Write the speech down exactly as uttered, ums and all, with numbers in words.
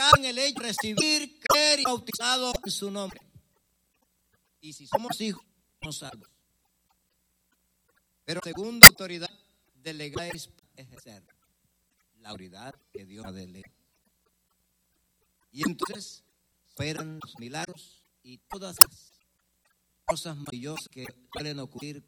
acá en el hecho de recibir, creer y bautizado en su nombre. Y si somos hijos, somos salvos. Pero segunda autoridad delegada es ejercer la autoridad que Dios delega. Y entonces esperan los milagros y todas las cosas maravillosas que suelen ocurrir